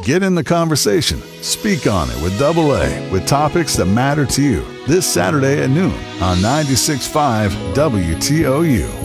Get in the conversation. Speak on it with Double A with topics that matter to you. This Saturday at noon on 96.5 WTOU.